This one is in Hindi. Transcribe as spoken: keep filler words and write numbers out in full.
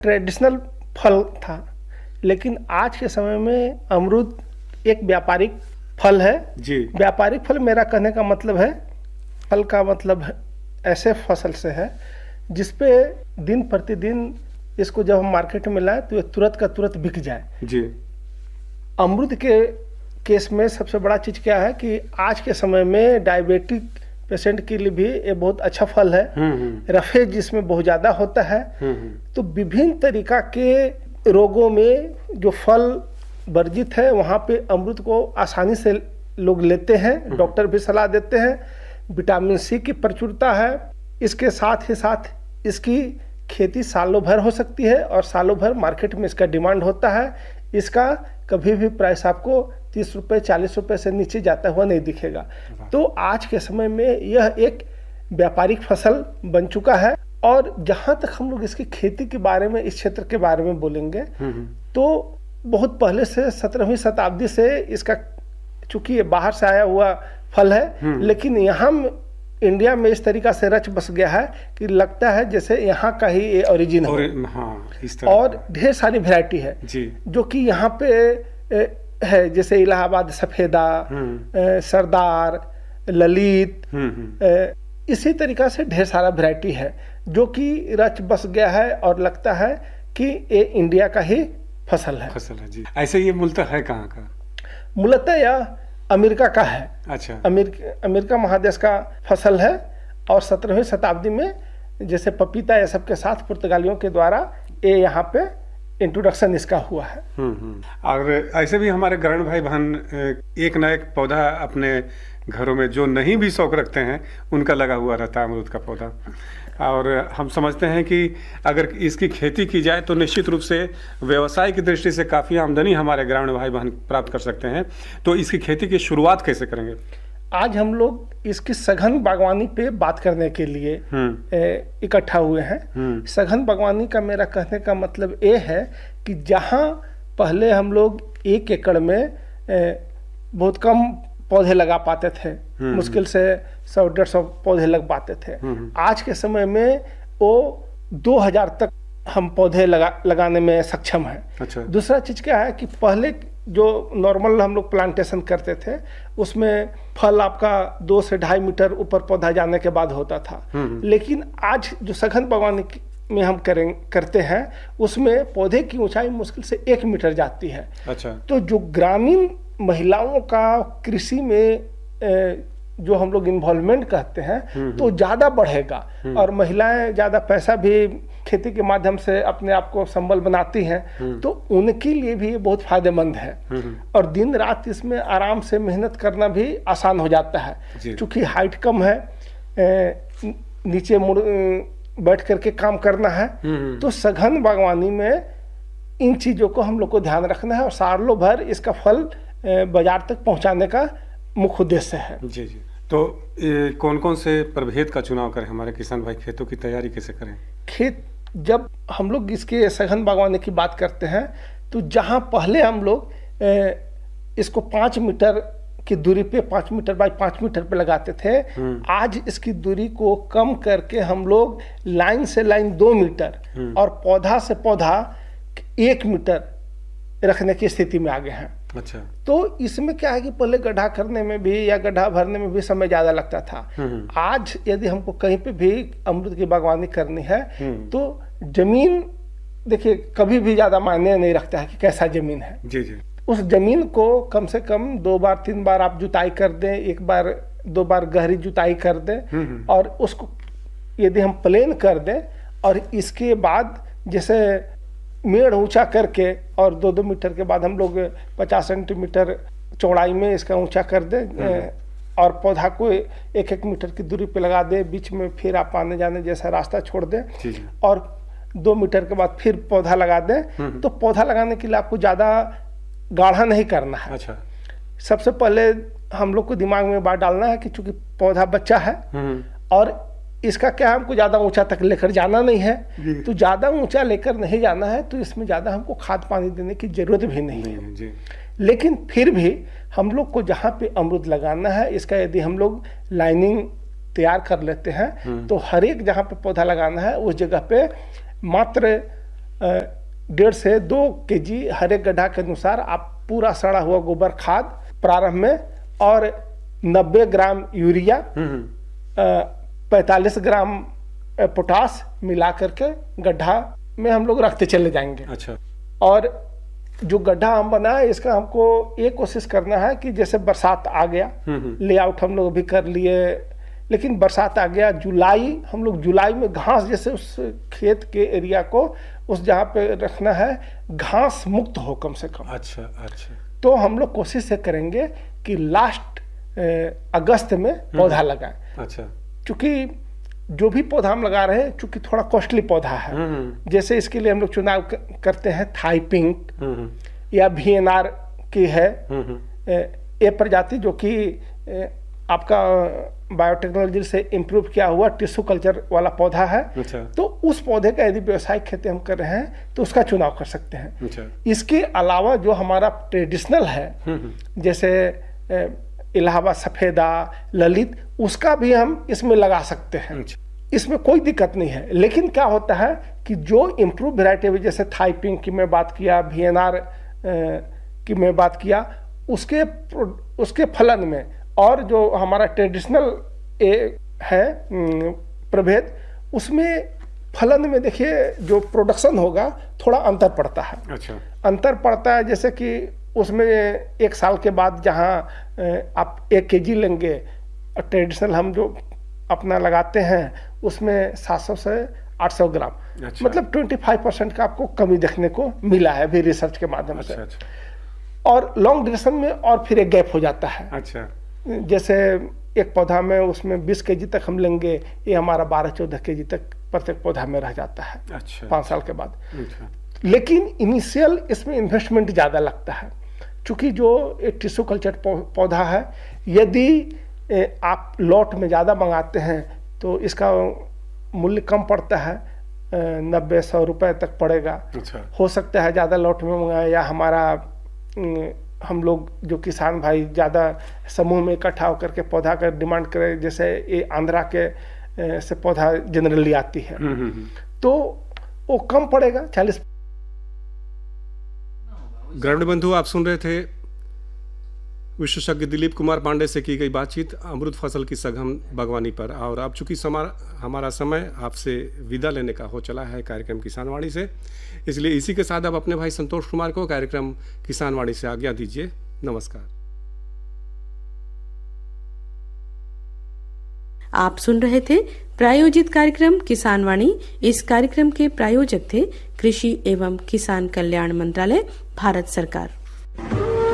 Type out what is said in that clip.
ट्रेडिशनल फल था, लेकिन आज के समय में अमरूद एक व्यापारिक फल है जी। व्यापारिक फल मेरा कहने का मतलब है, फल का मतलब है ऐसे फसल से है जिसपे दिन प्रतिदिन इसको जब हम मार्केट में लाए तो ये तुरंत का तुरंत बिक जाए जी। अमरूद के केस में सबसे बड़ा चीज़ क्या है कि आज के समय में डायबिटिक पेशेंट के लिए भी ये बहुत अच्छा फल है। रफे जिसमें बहुत ज़्यादा होता है, तो विभिन्न तरीका के रोगों में जो फल वर्जित है वहाँ पे अमरूद को आसानी से लोग लेते हैं, डॉक्टर भी सलाह देते हैं। विटामिन सी की प्रचुरता है, इसके साथ ही साथ इसकी खेती सालों भर हो सकती है और सालों भर मार्केट में इसका डिमांड होता है। इसका कभी भी प्राइस आपको तीस रुपये चालीस रुपये से नीचे जाता हुआ नहीं दिखेगा। तो आज के समय में यह एक व्यापारिक फसल बन चुका है। और जहाँ तक हम लोग इसकी खेती के बारे में, इस क्षेत्र के बारे में बोलेंगे तो बहुत पहले से सत्रहवीं शताब्दी से इसका, चूंकि ये बाहर से आया हुआ फल है, लेकिन यहाँ इंडिया में इस तरीका से रच बस गया है कि लगता है जैसे यहाँ का ही ये ओरिजिन और, है। हाँ, इस तरह और ढेर सारी वैरायटी है जी। जो कि यहाँ पे है, जैसे इलाहाबाद सफेदा, सरदार, ललित, इसी तरीका से ढेर सारा वैरायटी है जो कि रच बस गया है और लगता है कि ये इंडिया का ही फसल है फसल है जी। ऐसे ये मूलतः है कहाँ का? मूलतः यह अमेरिका का है। अच्छा। अमेरिका अमेरिका महादेश का फसल है और सत्रहवीं शताब्दी में जैसे पपीता ये सब के साथ पुर्तगालियों के द्वारा ये यहाँ पे इंट्रोडक्शन इसका हुआ है। और ऐसे भी हमारे ग्रामीण भाई बहन एक न एक पौधा अपने घरों में जो नहीं भी शौक रखते हैं उनका लगा हुआ रहता है अमरूद का पौधा। और हम समझते हैं कि अगर इसकी खेती की जाए तो निश्चित रूप से व्यवसाय की दृष्टि से काफ़ी आमदनी हमारे ग्रामीण भाई बहन प्राप्त कर सकते हैं। तो इसकी खेती की शुरुआत कैसे करेंगे? आज हम लोग इसकी सघन बागवानी पे बात करने के लिए इकट्ठा हुए हैं। सघन बागवानी का मेरा कहने का मतलब ये है कि जहाँ पहले हम लोग एक एकड़ में बहुत कम पौधे लगा पाते थे, मुश्किल से सौ डेढ़ सौ पौधे लग पाते थे, आज के समय में वो दो हजार तक हम पौधे लगा लगाने में सक्षम हैं। अच्छा। दूसरा दूसरा चीज़ क्या है कि पहले जो नॉर्मल हम लोग प्लांटेशन करते थे उसमें फल आपका दो से ढाई मीटर ऊपर पौधा जाने के बाद होता था, लेकिन आज जो सघन बागवानी में हम करें करते हैं उसमें पौधे की ऊंचाई मुश्किल से एक मीटर जाती है। अच्छा। तो जो ग्रामीण महिलाओं का कृषि में जो हम लोग इन्वॉल्वमेंट कहते हैं तो ज़्यादा बढ़ेगा और महिलाएं ज़्यादा पैसा भी खेती के माध्यम से अपने आप को संबल बनाती हैं, तो उनके लिए भी ये बहुत फायदेमंद है। और दिन रात इसमें आराम से मेहनत करना भी आसान हो जाता है, क्योंकि हाइट कम है, नीचे मुड़ बैठ करके काम करना है। तो सघन बागवानी में इन चीज़ों को हम लोग को ध्यान रखना है और सालों भर इसका फल बाजार तक पहुंचाने का मुख्य उद्देश्य है। जी जी। तो कौन कौन से प्रभेद का चुनाव करें हमारे किसान भाई, खेतों की तैयारी कैसे करें? खेत जब हम लोग इसके सघन बागवानी की बात करते हैं तो जहाँ पहले हम लोग इसको पाँच मीटर की दूरी पे पाँच मीटर बाई पाँच मीटर पे लगाते थे, आज इसकी दूरी को कम करके हम लोग लाइन से लाइन दो मीटर और पौधा से पौधा एक मीटर रखने की स्थिति में आ गए हैं। अच्छा। तो इसमें क्या है कि पहले गड्ढा करने में भी या गड्ढा भरने में भी समय ज़्यादा लगता था। आज यदि हमको कहीं पे भी अमरूद की बागवानी करनी है तो जमीन देखिए कभी भी ज़्यादा मायने नहीं रखता है कि कैसा जमीन है। जी जी। उस जमीन को कम से कम दो बार तीन बार आप जुताई कर दें, एक बार दो बार गहरी जुताई कर दें और उसको यदि हम प्लेन कर दें और इसके बाद जैसे मेड़ ऊंचा करके और दो दो मीटर के बाद हम लोग पचास सेंटीमीटर चौड़ाई में इसका ऊंचा कर दें और पौधा को एक एक मीटर की दूरी पे लगा दें, बीच में फिर आप आने जाने जैसा रास्ता छोड़ दें और दो मीटर के बाद फिर पौधा लगा दें। तो पौधा लगाने के लिए आपको ज़्यादा गाढ़ा नहीं करना है। अच्छा। सबसे पहले हम लोग को दिमाग में बात डालना है कि चूंकि पौधा बच्चा है और इसका क्या हमको ज़्यादा ऊंचा तक लेकर जाना नहीं है, तो ज़्यादा ऊंचा लेकर नहीं जाना है तो इसमें ज़्यादा हमको खाद पानी देने की ज़रूरत भी नहीं है जी। लेकिन फिर भी हम लोग को जहाँ पे अमरूद लगाना है इसका यदि हम लोग लाइनिंग तैयार कर लेते हैं तो हर एक जहाँ पे पौधा लगाना है उस जगह पे मात्र डेढ़ से दो के जी हर एक गड्ढा के अनुसार आप पूरा सड़ा हुआ गोबर खाद प्रारंभ में और नब्बे ग्राम यूरिया, पैंतालीस ग्राम पोटास मिला करके गड्ढा में हम लोग रखते चले जाएंगे। अच्छा। और जो गड्ढा हम बनाए इसका हमको एक कोशिश करना है कि जैसे बरसात आ गया, लेआउट हम लोग भी कर लिए, लेकिन बरसात आ गया जुलाई, हम लोग जुलाई में घास जैसे उस खेत के एरिया को उस जहाँ पे रखना है घास मुक्त हो कम से कम। अच्छा अच्छा। तो हम लोग कोशिश ये करेंगे कि लास्ट अगस्त में पौधा लगाएं। अच्छा। क्योंकि जो भी पौधा हम लगा रहे हैं चूंकि थोड़ा कॉस्टली पौधा है, जैसे इसके लिए हम लोग चुनाव करते हैं थाई पिंक या वी एन आर की है ये प्रजाति, जो कि आपका बायोटेक्नोलॉजी से इम्प्रूव किया हुआ टिश्यू कल्चर वाला पौधा है। अच्छा। तो उस पौधे का यदि व्यावसायिक खेती हम कर रहे हैं तो उसका चुनाव कर सकते हैं। अच्छा। इसके अलावा जो हमारा ट्रेडिशनल है जैसे इलाहाबाद सफेदा, ललित, उसका भी हम इसमें लगा सकते हैं। अच्छा। इसमें कोई दिक्कत नहीं है। लेकिन क्या होता है कि जो इम्प्रूव वेराइटी जैसे थाई पिंक की मैं बात किया, वी एन आर की मैं बात किया, उसके उसके फलन में और जो हमारा ट्रेडिशनल है प्रभेद, उसमें फलन में देखिए जो प्रोडक्शन होगा थोड़ा अंतर पड़ता है। अच्छा। अंतर पड़ता है जैसे कि उसमें एक साल के बाद जहाँ आप एक केजी लेंगे, ट्रेडिशनल हम जो अपना लगाते हैं उसमें सात सौ से आठ सौ ग्राम। अच्छा। मतलब पच्चीस परसेंट का आपको कमी देखने को मिला है अभी रिसर्च के माध्यम अच्छा, से। अच्छा। और लॉन्ग ड्यूरेशन में और फिर एक गैप हो जाता है। अच्छा। जैसे एक पौधा में उसमें बीस केजी तक हम लेंगे, ये हमारा बारह चौदह केजी तक प्रत्येक पौधा में रह जाता है। अच्छा। पाँच साल के बाद। अच्छा। लेकिन इनिशियल इसमें इन्वेस्टमेंट ज़्यादा लगता है, चूँकि जो एक टिश्यू कल्चर पौधा है, यदि आप लॉट में ज़्यादा मंगाते हैं तो इसका मूल्य कम पड़ता है, नब्बे सौ रुपये तक पड़ेगा। अच्छा। हो सकता है ज़्यादा लॉट में मंगाए, या हमारा हम लोग जो किसान भाई ज़्यादा समूह में इकट्ठा होकर के पौधा का डिमांड करें, जैसे ये आंध्रा के से पौधा जनरली आती है, तो वो कम पड़ेगा चालीस। ग्रामीण बंधु, आप सुन रहे थे विशेषज्ञ दिलीप कुमार पांडे से की गई बातचीत अमरूद फसल की सघन बागवानी पर। और अब चूंकि हमारा समय आपसे विदा लेने का हो चला है कार्यक्रम किसानवाणी से, इसलिए इसी के साथ अब अपने भाई संतोष कुमार को कार्यक्रम किसानवाणी से आज्ञा दीजिए। नमस्कार। आप सुन रहे थे प्रायोजित कार्यक्रम किसानवाणी। इस कार्यक्रम के प्रायोजक थे कृषि एवं किसान कल्याण मंत्रालय, भारत सरकार।